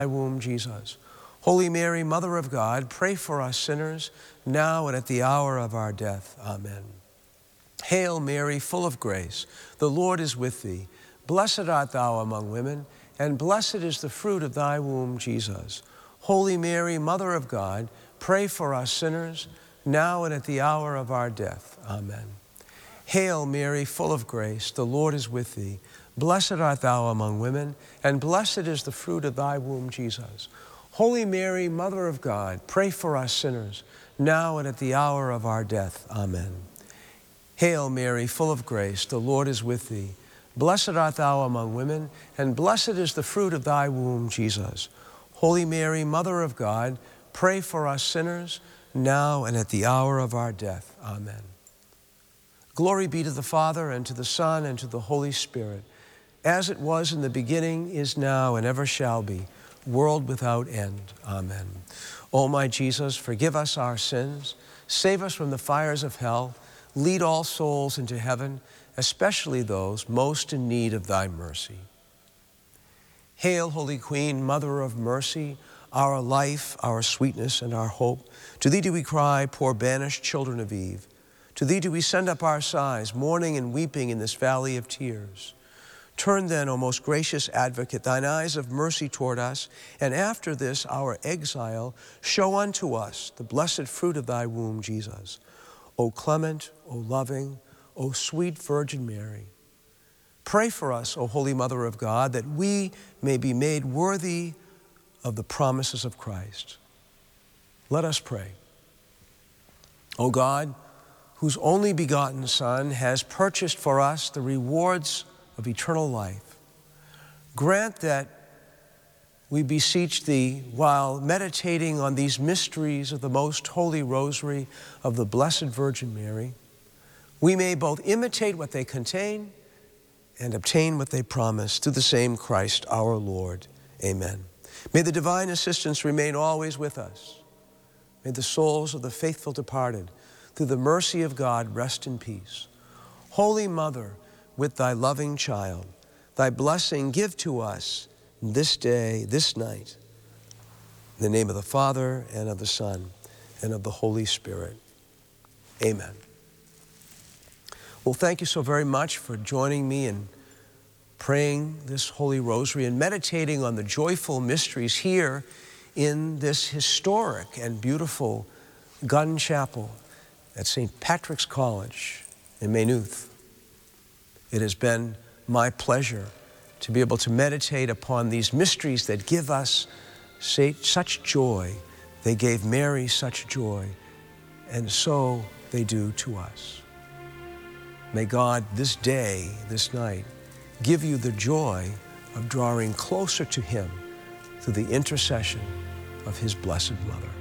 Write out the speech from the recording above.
thy womb, Jesus. Holy Mary, Mother of God, pray for us sinners, now and at the hour of our death. Amen. Hail Mary, full of grace, the Lord is with thee. Blessed art thou among women, and blessed is the fruit of thy womb, Jesus. Holy Mary, Mother of God, pray for us sinners, now and at the hour of our death. Amen. Hail Mary, full of grace, the Lord is with thee. Blessed art thou among women, and blessed is the fruit of thy womb, Jesus. Holy Mary, Mother of God, pray for us sinners, now and at the hour of our death. Amen. Hail Mary, full of grace, the Lord is with thee. Blessed art thou among women, and blessed is the fruit of thy womb, Jesus. Holy Mary, Mother of God, pray for us sinners, now and at the hour of our death. Amen. Glory be to the Father, and to the Son, and to the Holy Spirit, as it was in the beginning, is now, and ever shall be, world without end. Amen. O my Jesus, forgive us our sins, save us from the fires of hell, lead all souls into heaven, especially those most in need of thy mercy. Hail, Holy Queen, Mother of Mercy, our life, our sweetness, and our hope. To thee do we cry, poor banished children of Eve. To thee do we send up our sighs, mourning and weeping in this valley of tears. Turn then, O most gracious Advocate, thine eyes of mercy toward us, and after this our exile, show unto us the blessed fruit of thy womb, Jesus. O clement, O loving, O sweet Virgin Mary, pray for us, O Holy Mother of God, that we may be made worthy of the promises of Christ. Let us pray. O God, whose only begotten Son has purchased for us the rewards of eternal life, grant that we beseech thee, while meditating on these mysteries of the most holy rosary of the Blessed Virgin Mary, we may both imitate what they contain and obtain what they promise, through the same Christ our Lord. Amen. May the divine assistance remain always with us. May the souls of the faithful departed, through the mercy of God, rest in peace. Holy Mother, with thy loving child, thy blessing give to us this day, this night. In the name of the Father, and of the Son, and of the Holy Spirit. Amen. Well, thank you so very much for joining me in praying this Holy Rosary and meditating on the joyful mysteries here in this historic and beautiful Gun Chapel at St. Patrick's College in Maynooth. It has been my pleasure to be able to meditate upon these mysteries that give us such joy. They gave Mary such joy, and so they do to us. May God this day, this night, give you the joy of drawing closer to Him through the intercession of His Blessed Mother.